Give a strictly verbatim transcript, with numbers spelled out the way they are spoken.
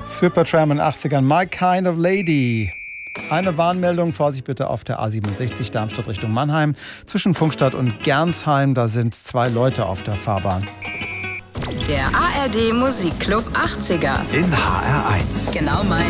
Supertramp in den achtzigern, My Kind of Lady. Eine Warnmeldung, Vorsicht bitte auf der A siebenundsechzig Darmstadt Richtung Mannheim. Zwischen Funkstadt und Gernsheim, da sind zwei Leute auf der Fahrbahn. Der A R D Musikclub achtziger. In H R eins. Genau mein